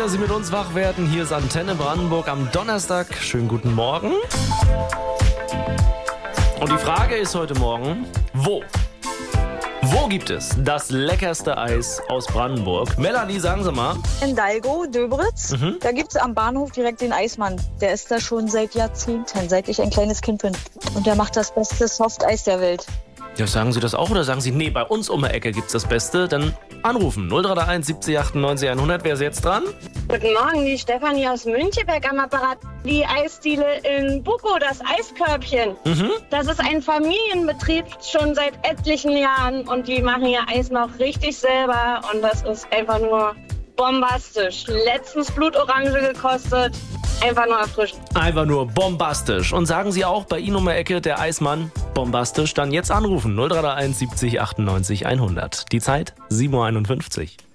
dass Sie mit uns wach werden. Hier ist Antenne Brandenburg am Donnerstag. Schönen guten Morgen. Und die Frage ist heute Morgen, wo? Wo gibt es das leckerste Eis aus Brandenburg? Melanie, sagen Sie mal. In Dalgo, Döberitz, da gibt es am Bahnhof direkt den Eismann. Der ist da schon seit Jahrzehnten, seit ich ein kleines Kind bin. Und der macht das beste Softeis der Welt. Ja, sagen Sie das auch oder sagen Sie, nee, bei uns um die Ecke gibt's das Beste? Dann anrufen. 0331 70 98 100. Wer ist jetzt dran? Guten Morgen, die Stefanie aus Müncheberg am Apparat. Die Eisdiele in Buko, das Eiskörbchen. Das ist ein Familienbetrieb schon seit etlichen Jahren und die machen ihr Eis noch richtig selber und das ist einfach nur bombastisch. Letztens Blutorange gekostet. Einfach nur erfrischend. Einfach nur bombastisch. Und sagen Sie auch bei Ihnen um die Ecke, der Eismann, bombastisch, dann jetzt anrufen. 0331 70 98 100. Die Zeit 7.51 Uhr.